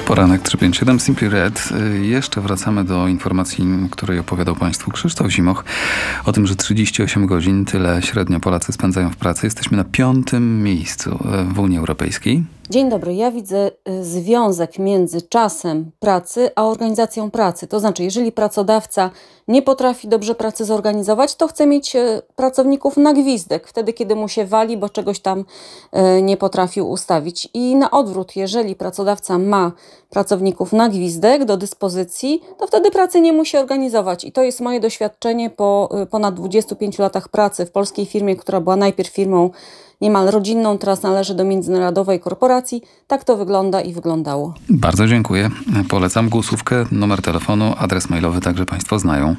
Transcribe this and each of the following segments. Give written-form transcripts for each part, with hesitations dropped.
Poranek 357 Simply Red. Jeszcze wracamy do informacji, o której opowiadał Państwu Krzysztof Zimoch. O tym, że 38 godzin, tyle średnio Polacy spędzają w pracy. Jesteśmy na 5. miejscu w Unii Europejskiej. Dzień dobry. Ja widzę związek między czasem pracy a organizacją pracy. To znaczy, jeżeli pracodawca nie potrafi dobrze pracy zorganizować, to chce mieć pracowników na gwizdek, wtedy kiedy mu się wali, bo czegoś tam nie potrafił ustawić. I na odwrót, jeżeli pracodawca ma pracowników na gwizdek do dyspozycji, to wtedy pracy nie musi organizować. I to jest moje doświadczenie po ponad 25 latach pracy w polskiej firmie, która była najpierw firmą niemal rodzinną, teraz należy do międzynarodowej korporacji. Tak to wygląda i wyglądało. Bardzo dziękuję. Polecam głosówkę, numer telefonu, adres mailowy także Państwo znają.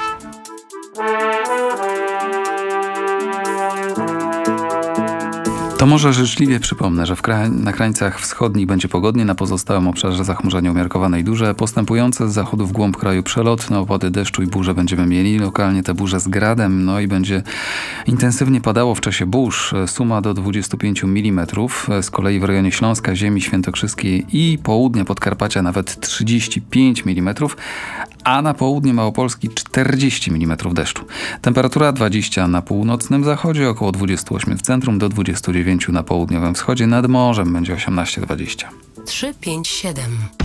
To może życzliwie przypomnę, że na krańcach wschodnich będzie pogodnie, na pozostałym obszarze zachmurzenie umiarkowane i duże. Postępujące z zachodu w głąb kraju przelotne opady deszczu i burze będziemy mieli. Lokalnie te burze z gradem, no i będzie intensywnie padało w czasie burz. Suma do 25 mm. Z kolei w rejonie Śląska, Ziemi Świętokrzyskiej i południa Podkarpacia nawet 35 mm, a na południe Małopolski 40 mm deszczu. Temperatura 20 na północnym zachodzie, około 28 w centrum, do 29 na południowym wschodzie, nad morzem będzie 18-20. 357.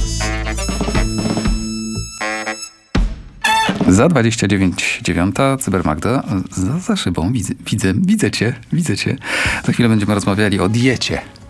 Za 29:09 Cybermagda, za szybą, widzę cię. Za chwilę będziemy rozmawiali o diecie.